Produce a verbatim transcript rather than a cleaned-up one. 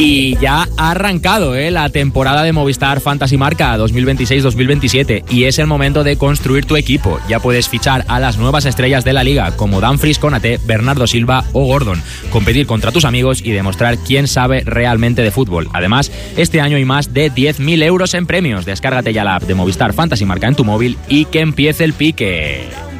Y ya ha arrancado ¿eh? la temporada de Movistar Fantasy Marca dos mil veintiséis dos mil veintisiete y es el momento de construir tu equipo. Ya puedes fichar a las nuevas estrellas de la liga como Dumfries, Konaté, Bernardo Silva o Gordon, competir contra tus amigos y demostrar quién sabe realmente de fútbol. Además, este año hay más de diez mil euros en premios. Descárgate ya la app de Movistar Fantasy Marca en tu móvil y que empiece el pique.